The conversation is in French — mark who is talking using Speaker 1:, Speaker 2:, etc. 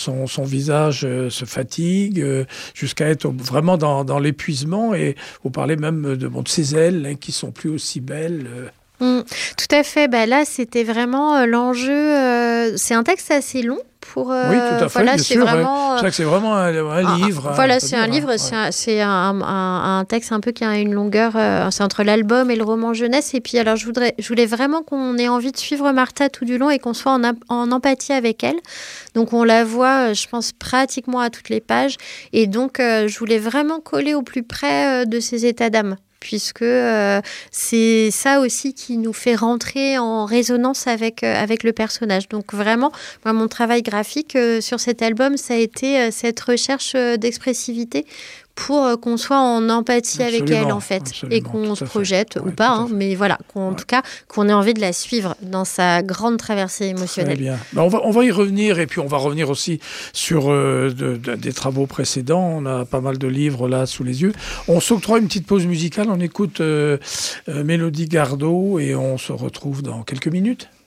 Speaker 1: son visage se fatigue, jusqu'à être vraiment dans l'épuisement. Et vous parlez même de ses ailes hein, qui sont plus aussi belles.
Speaker 2: Tout à fait. Là, c'était vraiment l'enjeu. C'est un texte assez long.
Speaker 1: Oui, tout à fait, bien sûr.
Speaker 2: Vraiment,
Speaker 1: c'est vrai que c'est vraiment un livre.
Speaker 2: Voilà, c'est un livre, c'est un texte un peu qui a une longueur, c'est entre l'album et le roman jeunesse. Et puis, alors, je voulais vraiment qu'on ait envie de suivre Martha tout du long et qu'on soit en empathie avec elle. Donc, on la voit, je pense, pratiquement à toutes les pages. Et donc, je voulais vraiment coller au plus près de ses états d'âme, puisque c'est ça aussi qui nous fait rentrer en résonance avec le personnage. Donc vraiment, moi, mon travail graphique sur cet album, ça a été cette recherche d'expressivité pour qu'on soit en empathie avec elle, en fait, et qu'on se projette, ou pas, hein, mais voilà, en tout cas, qu'on ait envie de la suivre dans sa grande traversée émotionnelle.
Speaker 1: Très bien. On va y revenir, et puis on va revenir aussi sur des travaux précédents. On a pas mal de livres là sous les yeux. On s'octroie une petite pause musicale, on écoute Mélodie Gardot, et on se retrouve dans quelques minutes.